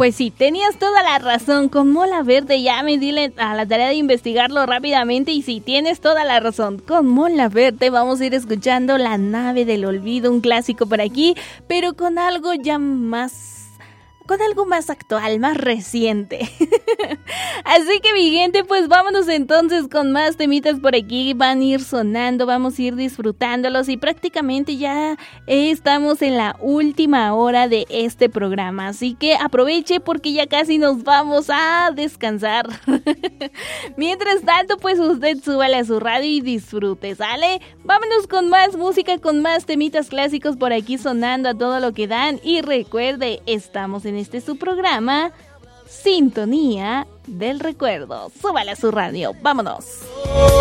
Pues sí, tenías toda la razón. Con Mola Verde ya me di a la tarea de investigarlo rápidamente y sí, tienes toda la razón. Con Mola Verde vamos a ir escuchando La Nave del Olvido, un clásico por aquí, pero con algo ya más... con algo más actual, más reciente. Así que mi gente, pues vámonos entonces con más temitas por aquí. Van a ir sonando, vamos a ir disfrutándolos y prácticamente ya estamos en la última hora de este programa. Así que aproveche porque ya casi nos vamos a descansar. Mientras tanto, pues usted súbale a su radio y disfrute, ¿sale? Vámonos con más música, con más temitas clásicos por aquí sonando a todo lo que dan. Y recuerde, estamos en este su programa Sintonía del Recuerdo. Súbale a su radio, vámonos.